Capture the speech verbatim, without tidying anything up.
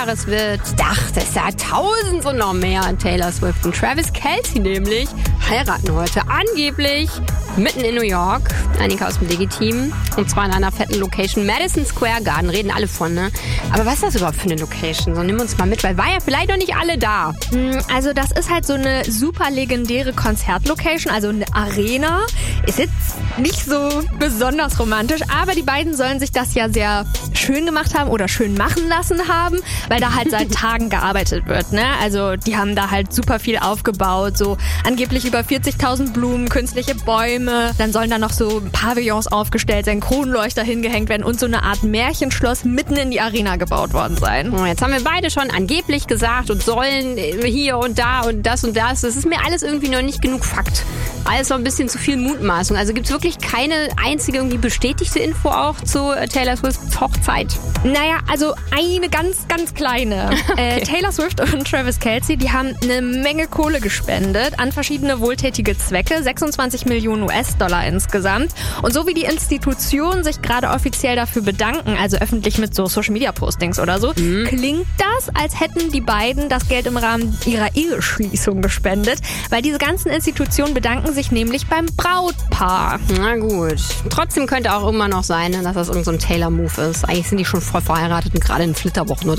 Jahres wird Dach des Jahrtausends und noch mehr. Taylor Swift und Travis Kelce nämlich heiraten heute angeblich mitten in New York. Annika aus dem Digi-Team. Und zwar in einer fetten Location. Madison Square Garden, reden alle von, ne? Aber was ist das überhaupt für eine Location? So, nimm uns mal mit, weil war ja vielleicht noch nicht alle da. Also das ist halt so eine super legendäre Konzertlocation, also eine Arena. Ist jetzt nicht so besonders romantisch, aber die beiden sollen sich das ja sehr schön gemacht haben oder schön machen lassen haben, weil da halt seit Tagen gearbeitet wird, ne? Also die haben da halt super viel aufgebaut, so angeblich über vierzigtausend Blumen, künstliche Bäume, dann sollen da noch so Pavillons aufgestellt sein, Kronleuchter hingehängt werden und so eine Art Märchenschloss mitten in die Arena gebaut worden sein. Oh, jetzt haben wir beide schon angeblich gesagt und sollen hier und da und das und das. Das ist mir alles irgendwie noch nicht genug Fakt. Alles noch ein bisschen zu viel Mutmaßung. Also gibt es wirklich keine einzige irgendwie bestätigte Info auch zu Taylor Swifts Hochzeit? Naja, also eine ganz, ganz kleine. Okay. Äh, Taylor Swift und Travis Kelce, die haben eine Menge Kohle gespendet an verschiedene wohltätige Zwecke, sechsundzwanzig Millionen U S-Dollar insgesamt. Und so wie die Institutionen sich gerade offiziell dafür bedanken, also öffentlich mit so Social-Media-Postings oder so, mhm. klingt das, als hätten die beiden das Geld im Rahmen ihrer Eheschließung gespendet, weil diese ganzen Institutionen bedanken sich nämlich beim Brautpaar. Na gut. Trotzdem könnte auch immer noch sein, dass das irgend so ein Taylor-Move ist. Eigentlich sind die schon voll verheiratet und gerade in Flitterwochen oder